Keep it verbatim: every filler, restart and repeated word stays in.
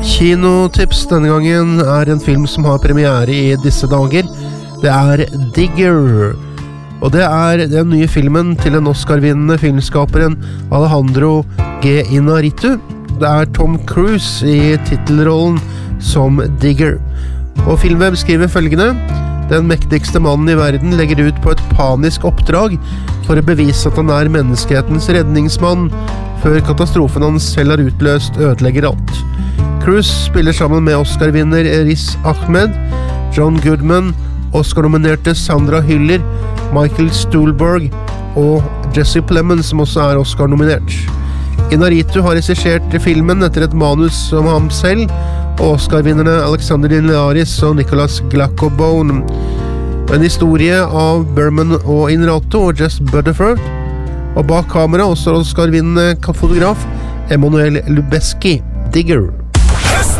Kinotips denne gangen er en film som har premiere i disse dager. Det er Digger. Og det er den nye filmen til den Oscar-vinnende filmskaperen Alejandro G. Inarritu. Det er Tom Cruise i titelrollen som Digger. Og filmen beskriver følgende: den mektigste mannen i verden legger ut på et panisk oppdrag for å bevise at han er menneskehetens redningsmann, før katastrofen hans selv har utløst ødelegger alt. Cruise spiller sammen med Oscar-vinner Riz Ahmed, John Goodman, Oscar-nominerte Sandra Hüller, Michael Stuhlbarg og Jesse Plemons, som også er Oscar-nominert. Inarritu har regissert filmen etter et manus som ham selv, og Oscar-vinnerne Alexander Linares og Nicholas Glacobone. En historie av Berman og Inarritu og Jess Butterford, og bak kamera også Oscar-vinnende fotograf Emanuel Lubezki. Digger.